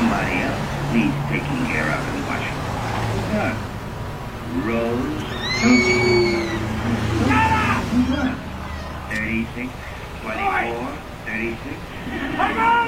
somebody else needs taking care of and watching. Huh. Rose. 36, 24, 36.